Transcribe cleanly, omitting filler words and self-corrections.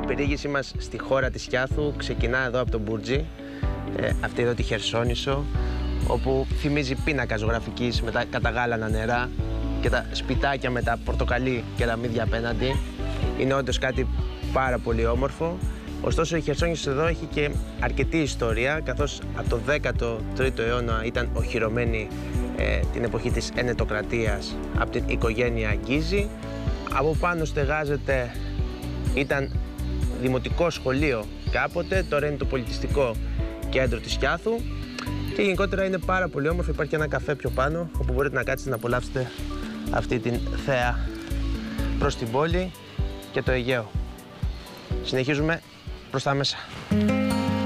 περιήγησή μας στη χώρα της Σκιάθου ξεκινά εδώ από τον Μπούρτζι, αυτή εδώ τη Χερσόνησο, όπου θυμίζει πίνακα ζωγραφικής με τα καταγάλανα νερά και τα σπιτάκια με τα πορτοκαλί κεραμίδια απέναντι. Είναι όντως κάτι πάρα πολύ όμορφο. Ωστόσο η Χερσόνησο εδώ έχει και αρκετή ιστορία, καθώς από το 13ο αιώνα ήταν οχυρωμένη την εποχή της ενετοκρατίας από την οικογένεια Γκίζη. Από πάνω στεγάζεται, ήταν δημοτικό σχολείο κάποτε, τώρα είναι το πολιτιστικό κέντρο της Σκιάθου και γενικότερα είναι πάρα πολύ όμορφο. Υπάρχει και ένα καφέ πιο πάνω όπου μπορείτε να κάτσετε να απολαύσετε αυτή την θέα προς την πόλη και το Αιγαίο. Συνεχίζουμε προς τα μέσα.